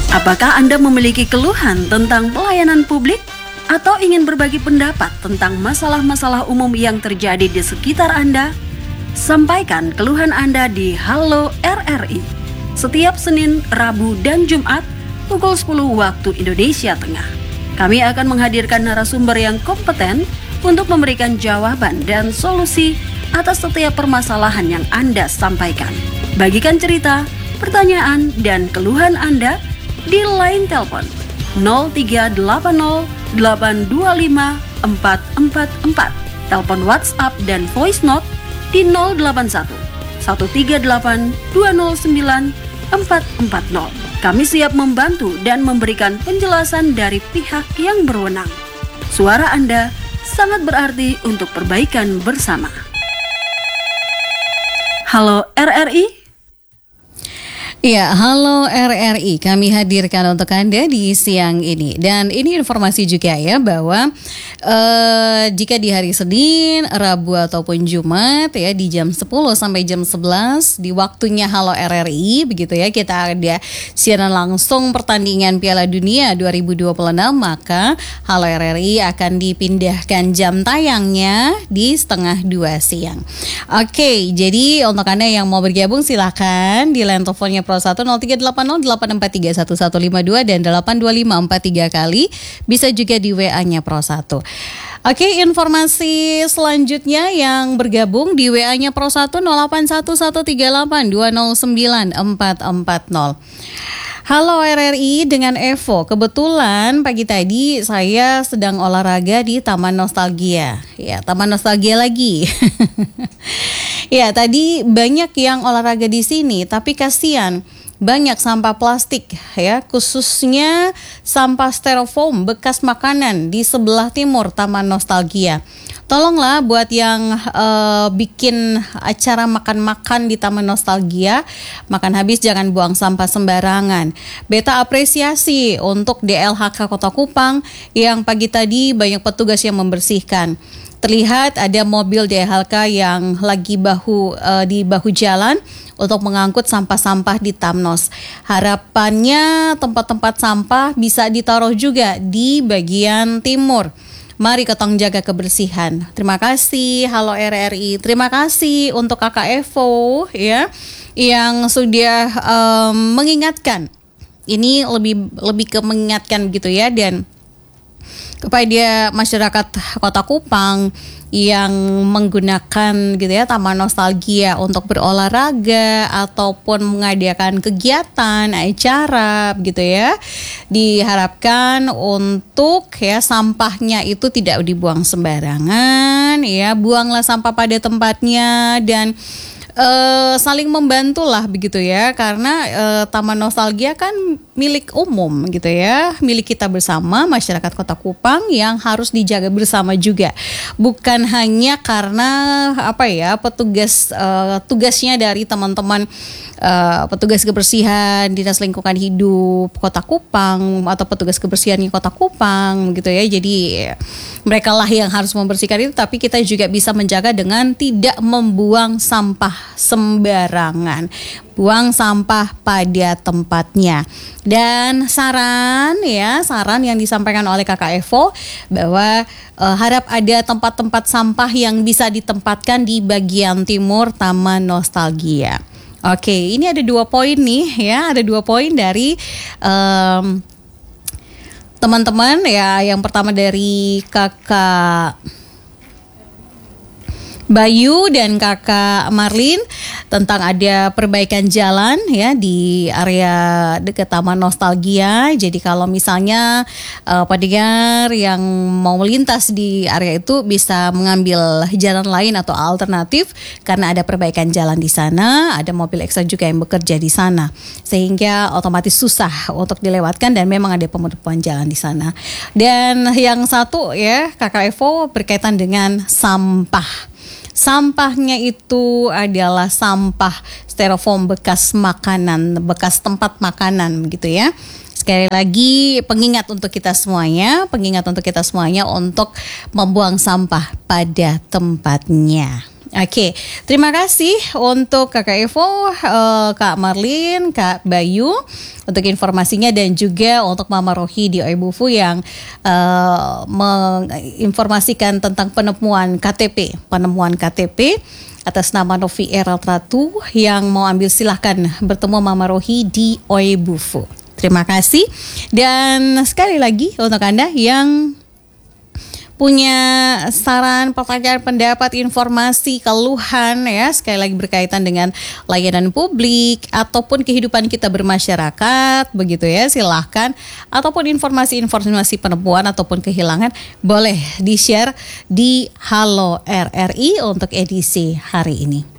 Apakah Anda memiliki keluhan tentang pelayanan publik? Atau ingin berbagi pendapat tentang masalah-masalah umum yang terjadi di sekitar Anda? Sampaikan keluhan Anda di Halo RRI setiap Senin, Rabu, dan Jumat pukul 10 waktu Indonesia Tengah. Kami akan menghadirkan narasumber yang kompeten untuk memberikan jawaban dan solusi atas setiap permasalahan yang Anda sampaikan. Bagikan cerita, pertanyaan, dan keluhan Anda di line telepon 0380 825 444, telepon WhatsApp dan voice note di 081 138 209 440. Kami siap membantu dan memberikan penjelasan dari pihak yang berwenang. Suara Anda sangat berarti untuk perbaikan bersama. Halo RRI. Ya, halo RRI, kami hadirkan untuk Anda di siang ini. Dan ini informasi juga ya bahwa jika di hari Senin, Rabu ataupun Jumat ya di jam 10 sampai jam 11 di waktunya Halo RRI begitu ya, kita ada siaran langsung pertandingan Piala Dunia 2026, maka Halo RRI akan dipindahkan jam tayangnya di 1:30 siang. Oke, jadi untuk Anda yang mau bergabung silakan di line teleponnya Pro 1 0380 843 1152 dan 82543 kali, bisa juga di WA-nya Pro 1. Oke, informasi selanjutnya yang bergabung di WA-nya Pro 1 081138 209 440. Halo RRI dengan Evo. Kebetulan pagi tadi saya sedang olahraga di Taman Nostalgia. Ya, Taman Nostalgia lagi. Ya, tadi banyak yang olahraga di sini, tapi kasihan banyak sampah plastik ya, khususnya sampah styrofoam bekas makanan di sebelah timur Taman Nostalgia. Tolonglah buat yang bikin acara makan-makan di Taman Nostalgia, makan habis jangan buang sampah sembarangan. Beta apresiasi untuk DLHK Kota Kupang yang pagi tadi banyak petugas yang membersihkan. Terlihat ada mobil DLHK yang lagi di bahu jalan untuk mengangkut sampah-sampah di Tamnos. Harapannya tempat-tempat sampah bisa ditaruh juga di bagian timur. Mari ketong jaga kebersihan. Terima kasih Halo RRI. Terima kasih untuk Kakak Evo ya yang sudah mengingatkan. Ini lebih ke mengingatkan gitu ya, dan kepada masyarakat Kota Kupang yang menggunakan gitu ya Taman Nostalgia untuk berolahraga ataupun mengadakan kegiatan, acara gitu ya. Diharapkan untuk ya sampahnya itu tidak dibuang sembarangan ya, buanglah sampah pada tempatnya dan saling membantulah begitu ya, karena Taman Nostalgia kan milik umum gitu ya, milik kita bersama masyarakat Kota Kupang yang harus dijaga bersama juga, bukan hanya karena tugasnya dari teman-teman petugas kebersihan Dinas Lingkungan Hidup Kota Kupang atau petugas kebersihannya Kota Kupang gitu ya. Jadi mereka lah yang harus membersihkan itu, tapi kita juga bisa menjaga dengan tidak membuang sampah sembarangan, buang sampah pada tempatnya. Dan saran yang disampaikan oleh Kakak Evo bahwa harap ada tempat-tempat sampah yang bisa ditempatkan di bagian timur Taman Nostalgia. Oke, ini ada 2 poin nih ya, ada 2 poin dari teman-teman ya. Yang pertama dari Kakak Bayu dan Kakak Marlin tentang ada perbaikan jalan ya di area dekat Taman Nostalgia. Jadi kalau misalnya pendengar yang mau melintas di area itu bisa mengambil jalan lain atau alternatif karena ada perbaikan jalan di sana, ada mobil ekstra juga yang bekerja di sana sehingga otomatis susah untuk dilewatkan dan memang ada penutupan jalan di sana. Dan yang satu ya Kakak Evo berkaitan dengan sampah. Sampahnya itu adalah sampah styrofoam bekas makanan, bekas tempat makanan gitu ya. Sekali lagi pengingat untuk kita semuanya untuk membuang sampah pada tempatnya. Oke, terima kasih untuk Kakak Evo, Kak Marlin, Kak Bayu untuk informasinya dan juga untuk Mama Rohi di Oebufu yang menginformasikan tentang penemuan KTP atas nama Novi Eraltratu. Yang mau ambil silahkan bertemu Mama Rohi di Oebufu. Terima kasih. Dan sekali lagi untuk Anda yang punya saran, pertanyaan, pendapat, informasi, keluhan ya, sekali lagi berkaitan dengan layanan publik ataupun kehidupan kita bermasyarakat, begitu ya, silahkan. Ataupun informasi-informasi penemuan ataupun kehilangan, boleh di-share di Halo RRI untuk edisi hari ini.